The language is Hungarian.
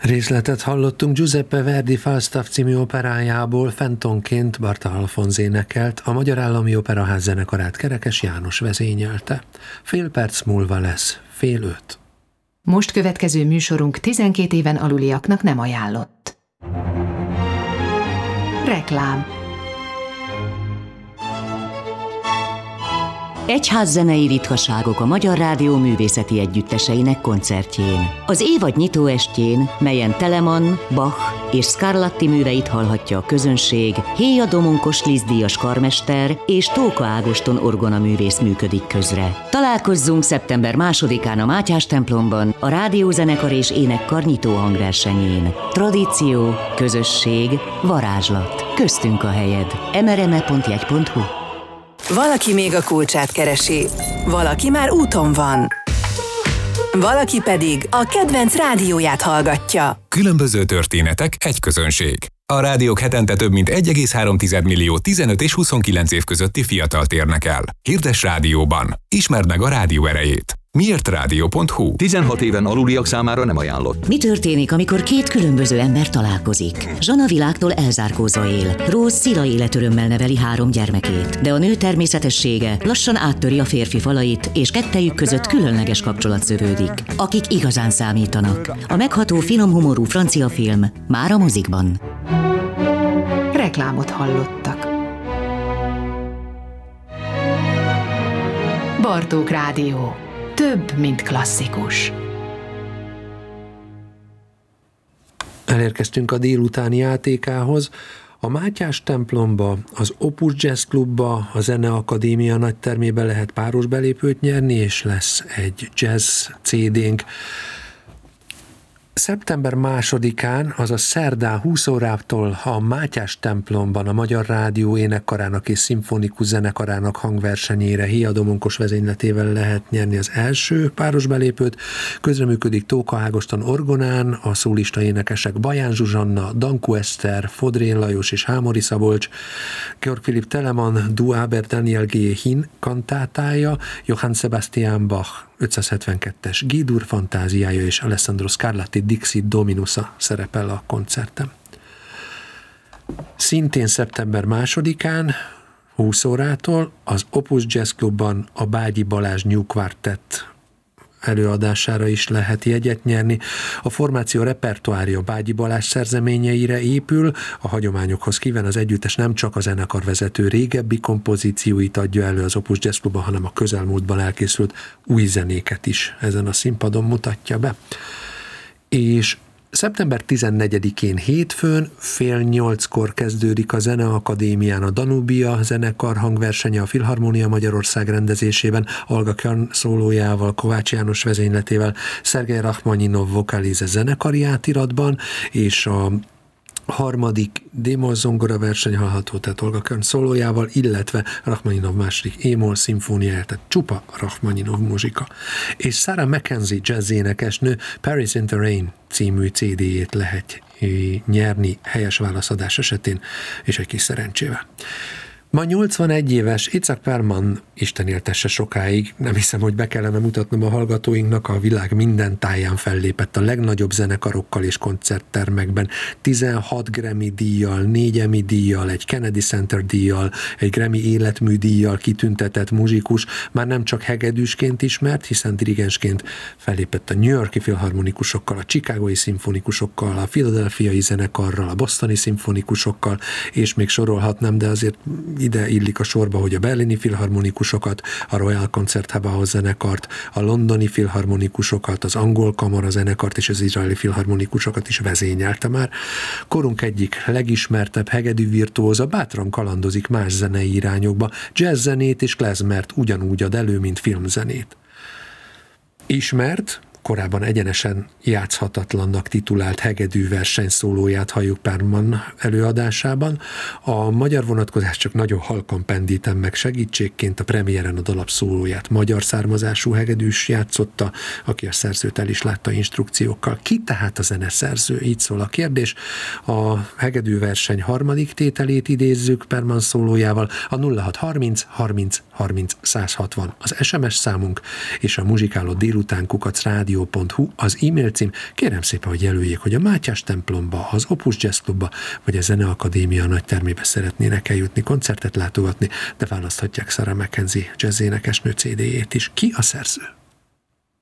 Részletet hallottunk Giuseppe Verdi Falstaff című operájából, fentonként Barta Alfonz énekelt, a Magyar Állami Operaház zenekarát Kerekes János vezényelte. Fél perc múlva lesz 4:30. Most következő műsorunk 12 éven aluliaknak nem ajánlott. Reklám. Egyházzenei ritkaságok a Magyar Rádió művészeti együtteseinek koncertjén. Az évad nyitóestjén, melyen Telemann, Bach és Scarlatti műveit hallhatja a közönség, Héja Domonkos Liszt-díjas karmester és Tóka Ágoston orgonaművész működik közre. Találkozzunk szeptember 2-án a Mátyás templomban a Rádiózenekar és Énekkar nyitó hangversenyén. Tradíció, közösség, varázslat. Köztünk a helyed. mrme.jegy.hu. Valaki még a kulcsát keresi, valaki már úton van, valaki pedig a kedvenc rádióját hallgatja. Különböző történetek, egy közönség. A rádiók hetente több mint 1,3 millió 15 és 29 év közötti fiatalt érnek el. Hirdess rádióban. Ismerd meg a rádió erejét. Miértrádió.hu. 16 éven aluliak számára nem ajánlott. Mi történik, amikor két különböző ember találkozik? Zsana világtól elzárkózva él. Rose szila életörömmel neveli 3 gyermekét, de a nő természetessége lassan áttöri a férfi falait, és kettejük között különleges kapcsolat szövődik. Akik igazán számítanak. A megható finom humorú francia film már a mozikban. Reklámot hallottak. Bartók Rádió. Több, mint klasszikus. Elérkeztünk a délutáni játékához. A Mátyás templomba, az Opus Jazz Klubba, a Zeneakadémia nagytermébe lehet páros belépőt nyerni, és lesz egy jazz CD-nk. Szeptember 2-án, azaz szerdán 20 órától a Mátyás templomban a Magyar Rádió énekkarának és szimfonikus zenekarának hangversenyére Héja Domonkos vezényletével lehet nyerni az első páros belépőt. Közreműködik Tóka Ágoston orgonán, a szólista énekesek Baján Zsuzsanna, Dankó Eszter, Fodrén Lajos és Hámori Szabolcs, Georg Philipp Telemann, Du Aber Daniel G. Hin kantátája, Johann Sebastian Bach 572-es G-dur fantáziája és Alessandro Scarlatti Dixit Dominusa szerepel a koncerten. Szintén szeptember 2-án 20 órától az Opus Jazz Klubban a Bágyi Balázs New Quartet előadására is lehet jegyet nyerni. A formáció repertoárja Bágyi Balázs szerzeményeire épül, a hagyományokhoz kíven az együttes nem csak a zenekarvezető régebbi kompozícióit adja elő az Opus Jazz Klubban, hanem a közelmúltban elkészült új zenéket is ezen a színpadon mutatja be. És szeptember 14-én hétfőn 7:30 kezdődik a Zeneakadémián a Danubia zenekar hangversenye a Filharmonia Magyarország rendezésében, Olga Kern szólójával, Kovács János vezényletével, Szergej Rachmaninov vokalize zenekari átiratban, és a harmadik D-moll zongora verseny hallható, tehát Olga Kern szólójával, illetve Rachmaninov második E-moll szimfóniája, tehát csupa Rachmaninov muzsika. És Sarah McKenzie jazz énekesnő Paris in the Rain című CD-jét lehet nyerni helyes válaszadás esetén, és egy kis szerencsével. Ma 81 éves Itzhak Perlman, Isten éltesse sokáig, nem hiszem, hogy be kellene mutatnom a hallgatóinknak, a világ minden táján fellépett a legnagyobb zenekarokkal és koncerttermekben, 16 Grammy díjjal, 4 Emmy díjjal, egy Kennedy Center díjjal, egy Grammy életmű díjjal kitüntetett muzsikus, már nem csak hegedűsként ismert, hiszen dirigensként fellépett a New York-i filharmonikusokkal, a Chicagói szimfonikusokkal, a Philadelphiai zenekarral, a bostoni szimfonikusokkal, és még sorolhatnám, de azért ide illik a sorba, hogy a berlini filharmonikusokat, a Royal Concertgebouw zenekart, a londoni filharmonikusokat, az angol kamara zenekart és az izraeli filharmonikusokat is vezényelte már. Korunk egyik legismertebb hegedűvirtuóza bátran kalandozik más zenei irányokba, jazzzenét és klezmert ugyanúgy ad elő, mint filmzenét. Ismert, korábban egyenesen játszhatatlannak titulált hegedű versenyszólóját halljuk Perlman előadásában. A magyar vonatkozás csak nagyon halkan pendítem meg, segítségként a premiéren a dalap szólóját magyar származású hegedűs játszotta, aki a szerzőt el is látta instrukciókkal. Ki tehát a zeneszerző? Így szól a kérdés. A hegedűverseny harmadik tételét idézzük Perlman szólójával, a 0630 30 30 160 az SMS számunk, és a muzsikáló délután @radio jazz@rádió.hu az e-mail cím. Kérem szépen, hogy jelöljék, hogy a Mátyás templomba, az Opus Jazz Clubba vagy a Zeneakadémia nagytermébe szeretnének eljutni, koncertet látogatni, de választhatják Sarah McKenzie jazz énekesnő CD-jét is. Ki a szerző?